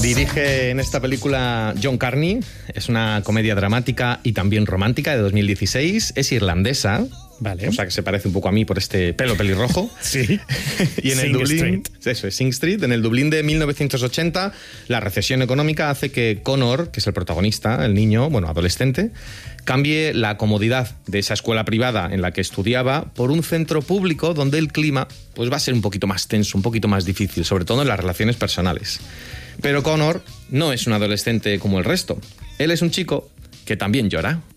Dirige en esta película John Carney. Es una comedia dramática y también romántica de 2016. Es irlandesa. Vale. O sea que se parece un poco a mí por este pelo pelirrojo. Sí. Y en el Dublín, eso es Sing Street, en el Dublín de 1980, la recesión económica hace que Connor, que es el protagonista, el niño, bueno, adolescente, cambie la comodidad de esa escuela privada en la que estudiaba por un centro público donde el clima pues va a ser un poquito más tenso, un poquito más difícil, sobre todo en las relaciones personales. Pero Connor no es un adolescente como el resto. Él es un chico que también llora.